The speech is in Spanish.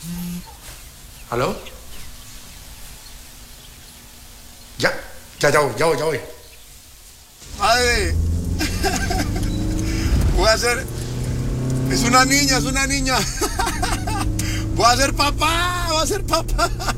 ¿Aló? Ya voy. Madre, voy a ser... Es una niña. Voy a ser papá.